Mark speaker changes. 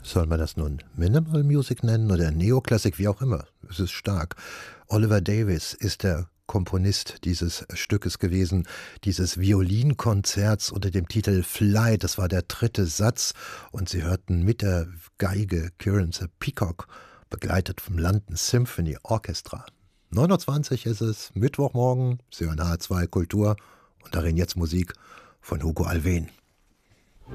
Speaker 1: Soll man das nun Minimal Music nennen oder Neoklassik, wie auch immer? Es ist stark. Oliver Davies ist der Komponist dieses Stückes gewesen, dieses Violinkonzerts unter dem Titel Fly. Das war der dritte Satz und Sie hörten mit der Geige Kieran the Peacock, begleitet vom London Symphony Orchestra. 9:20 Uhr ist es, Mittwochmorgen, Sie hören H2 Kultur und darin jetzt Musik von Hugo Alwen.